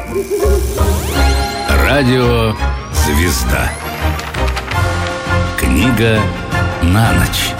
Радио «Звезда». Книга на ночь.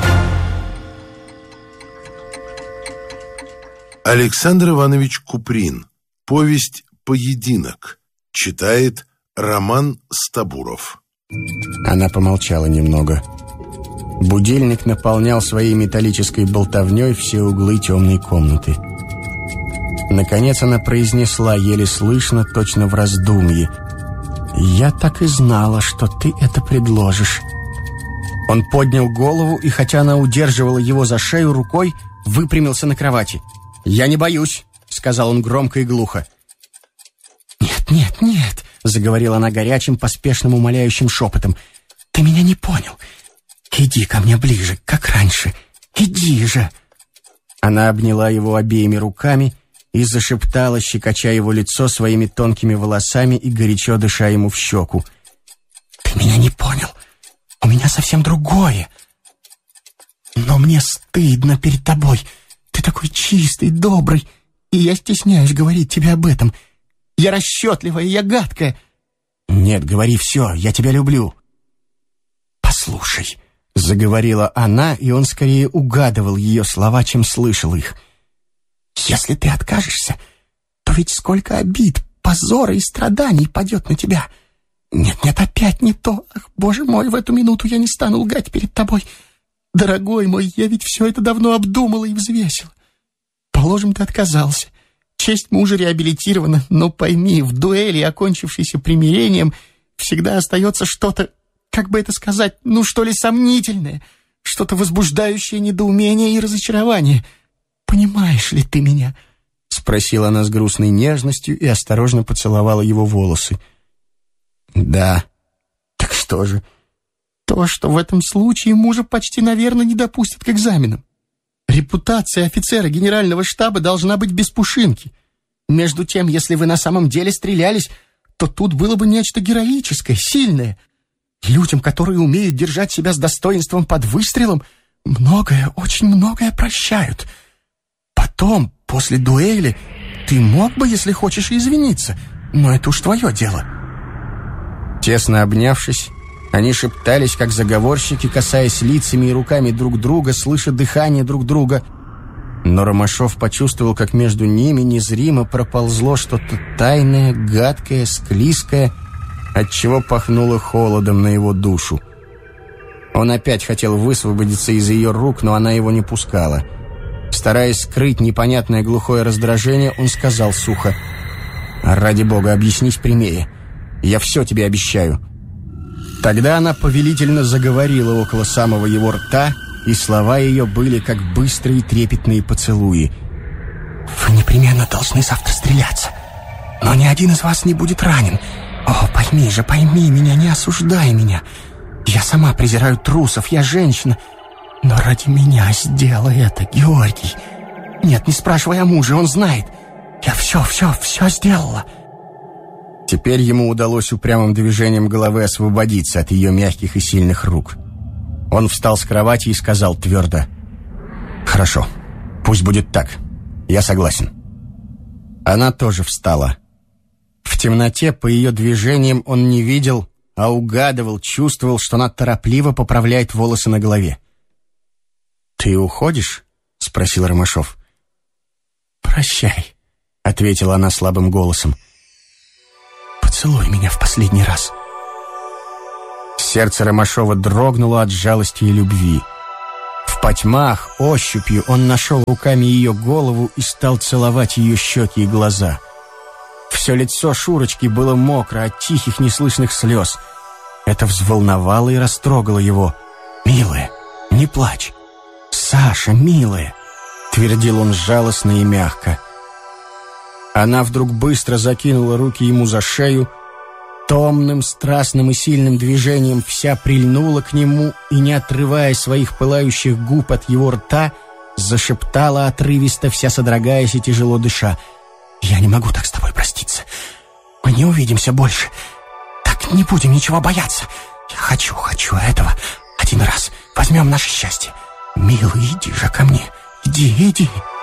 Александр Иванович Куприн. Повесть «Поединок». Читает Роман Стабуров. Она помолчала немного. Будильник наполнял своей металлической болтовней все углы темной комнаты. Наконец она произнесла, еле слышно, точно в раздумье: «Я так и знала, что ты это предложишь». Он поднял голову, и хотя она удерживала его за шею рукой, выпрямился на кровати. «Я не боюсь», — сказал он громко и глухо. «Нет», — заговорила она горячим, поспешным, умоляющим шепотом. «Ты меня не понял. Иди ко мне ближе, как раньше. Иди же!» Она обняла его обеими руками и зашептала, щекоча его лицо своими тонкими волосами и горячо дыша ему в щеку. «Ты меня не понял. У меня совсем другое. Но мне стыдно перед тобой. Ты такой чистый, добрый, и я стесняюсь говорить тебе об этом. Я расчетливая, я гадкая». «Нет, говори все, я тебя люблю». «Послушай», — заговорила она, и он скорее угадывал ее слова, чем слышал их. «Если ты откажешься, то ведь сколько обид, позора и страданий падет на тебя. Нет, опять не то. Ах, Боже мой, в эту минуту я не стану лгать перед тобой. Дорогой мой, я ведь все это давно обдумала и взвесила. Положим, ты отказался. Честь мужа реабилитирована, но пойми, в дуэли, окончившейся примирением, всегда остается что-то, как бы это сказать, что ли, сомнительное, что-то возбуждающее недоумение и разочарование. Понимаешь ли ты меня?» — спросила она с грустной нежностью и осторожно поцеловала его волосы. «Да. Так что же?» «То, что в этом случае мужа почти, наверное, не допустят к экзаменам. Репутация офицера генерального штаба должна быть без пушинки. Между тем, если вы на самом деле стрелялись, то тут было бы нечто героическое, сильное. Людям, которые умеют держать себя с достоинством под выстрелом, многое, очень многое прощают. Потом, после дуэли, ты мог бы, если хочешь, и извиниться, но это уж твое дело». Тесно обнявшись, они шептались, как заговорщики, касаясь лицами и руками друг друга, слыша дыхание друг друга. Но Ромашов почувствовал, как между ними незримо проползло что-то тайное, гадкое, склизкое, отчего пахнуло холодом на его душу. Он опять хотел высвободиться из ее рук, но она его не пускала. Стараясь скрыть непонятное глухое раздражение, он сказал сухо: «Ради бога, объяснись прямее. Я все тебе обещаю». Тогда она повелительно заговорила около самого его рта, и слова ее были как быстрые трепетные поцелуи. «Вы непременно должны завтра стреляться, но ни один из вас не будет ранен. О, пойми меня, не осуждай меня. Я сама презираю трусов, я женщина. Но ради меня сделай это, Георгий. Нет, не спрашивай о муже, он знает. Я все сделала». Теперь ему удалось упрямым движением головы освободиться от ее мягких и сильных рук. Он встал с кровати и сказал твердо: «Хорошо, пусть будет так. Я согласен». Она тоже встала. В темноте по ее движениям он не видел, а угадывал, чувствовал, что она торопливо поправляет волосы на голове. «Ты уходишь?» — спросил Ромашов. «Прощай», — ответила она слабым голосом. «Поцелуй меня в последний раз». Сердце Ромашова дрогнуло от жалости и любви. В потьмах, ощупью он нашел руками ее голову и стал целовать ее щеки и глаза. Все лицо Шурочки было мокро от тихих неслышных слез. Это взволновало и растрогало его. «Милая, не плачь. Саша, милая», — твердил он жалостно и мягко. Она вдруг быстро закинула руки ему за шею, томным, страстным и сильным движением вся прильнула к нему и, не отрывая своих пылающих губ от его рта, зашептала отрывисто, вся содрогаясь и тяжело дыша: «Я не могу так с тобой проститься. Мы не увидимся больше. Так не будем ничего бояться. Я хочу этого. Один раз возьмем наше счастье. Милый, иди же ко мне. Иди».